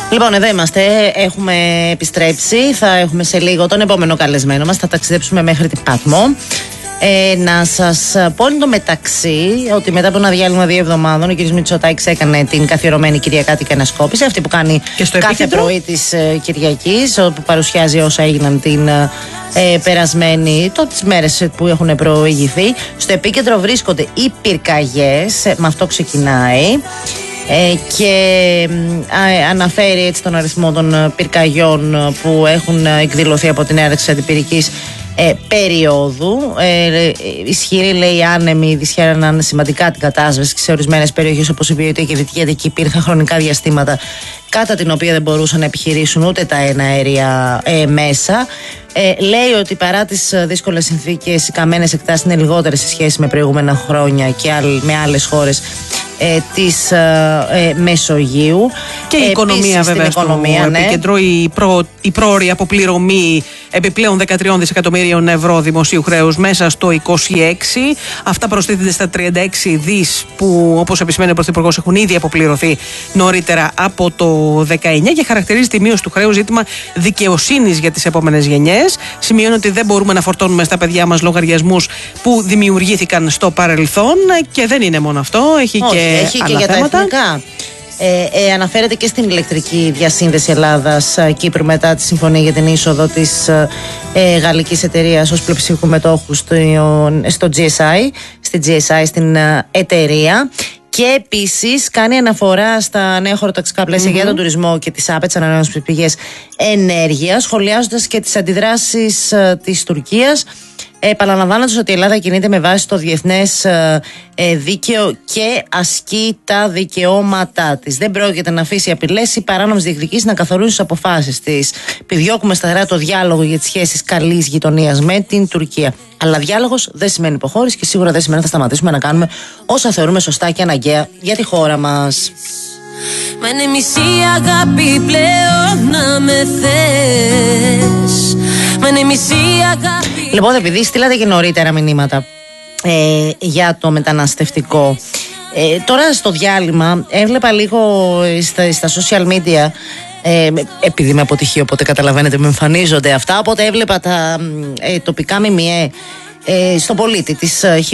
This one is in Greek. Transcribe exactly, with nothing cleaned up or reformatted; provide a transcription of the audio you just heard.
Λοιπόν, εδώ είμαστε. Έχουμε επιστρέψει. Θα έχουμε σε λίγο τον επόμενο καλεσμένο μας. Θα ταξιδέψουμε μέχρι την Πάτμο. Ε, να σας πω εν τω μεταξύ ότι μετά από ένα διάλειμμα δύο εβδομάδων ο κ. Μητσοτάκης έκανε την καθιερωμένη Κυριακάτικη Ανασκόπηση, αυτή που κάνει κάθε επίκεντρο πρωί της ε, Κυριακής, όπου παρουσιάζει όσα έγιναν την ε, περασμένη, το, τις μέρες που έχουν προηγηθεί. Στο επίκεντρο βρίσκονται οι πυρκαγιές, ε, με αυτό ξεκινάει. Ε, και ε, αναφέρει έτσι τον αριθμό των πυρκαγιών που έχουν εκδηλωθεί από την έναρξη της αντιπυρικής ε, περίοδου. Ε, ισχυρή, λέει, άνεμη δυσχέραναν σημαντικά την κατάσβεση σε ορισμένες περιοχές όπως η Βιωτία και η Δυτική Αττική. Υπήρχαν χρονικά διαστήματα κατά την οποία δεν μπορούσαν να επιχειρήσουν ούτε τα εναέρια ε, μέσα. Ε, λέει ότι παρά τις δύσκολες συνθήκες, οι καμένες εκτάσεις είναι λιγότερες σε σχέση με προηγούμενα χρόνια και με άλλες χώρες ε, της ε, Μεσογείου. Και η ε, οικονομία, επίσης, βέβαια, στο οικονομία, ναι. επίκεντρο, η, προ, η πρόωρη αποπληρωμή επιπλέον δεκατρία δισεκατομμυρίων ευρώ δημοσίου χρέους μέσα στο είκοσι έξι. Αυτά προστίθενται στα τριάντα έξι δις που, όπως επισημαίνει ο Πρωθυπουργός, έχουν ήδη αποπληρωθεί νωρίτερα από το δεκαεννιά και χαρακτηρίζει τη μείωση του χρέους ζήτημα δικαιοσύνης για τις επόμενες γενιές. Σημειώνει ότι δεν μπορούμε να φορτώνουμε στα παιδιά μας λογαριασμούς που δημιουργήθηκαν στο παρελθόν και δεν είναι μόνο αυτό, έχει Όχι, και έχει άλλα και για θέματα. Τα εθνικά. Ε, ε, αναφέρεται και στην ηλεκτρική διασύνδεση Ελλάδας-Κύπρου μετά τη συμφωνία για την είσοδο της ε, γαλλικής εταιρείας ως πλειοψηφικού μετόχου στο, στο τζι ες άι, στην τζι ες άι, στην ε, εταιρεία. Και επίσης κάνει αναφορά στα νέα χωροταξικά πλαίσια mm-hmm. για τον τουρισμό και τις άπετες ανανεώσιμες πηγές ενέργειας, σχολιάζοντας και τις αντιδράσεις ε, της Τουρκίας, επαναλαμβάνοντας ότι η Ελλάδα κινείται με βάση το διεθνές ε, ε, δίκαιο και ασκεί τα δικαιώματά της. Δεν πρόκειται να αφήσει απειλές ή παράνομες διεκδικήσεις να καθορίζουν τις αποφάσεις της. Επιδιώκουμε σταθερά το διάλογο για τις σχέσεις καλής γειτονίας με την Τουρκία. Αλλά διάλογος δεν σημαίνει υποχώρηση και σίγουρα δεν σημαίνει ότι θα σταματήσουμε να κάνουμε όσα θεωρούμε σωστά και αναγκαία για τη χώρα μας. Μα είναι μισή αγάπη πλέον να με θες. Μα είναι μισή αγάπη. Λοιπόν, επειδή στείλατε και νωρίτερα μηνύματα ε, για το μεταναστευτικό, ε, τώρα στο διάλειμμα έβλεπα λίγο στα, στα social media, ε, επειδή είμαι αποτυχία οπότε καταλαβαίνετε με εμφανίζονται αυτά, οπότε έβλεπα τα ε, τοπικά ΜΜΕ ε, στον πολίτη της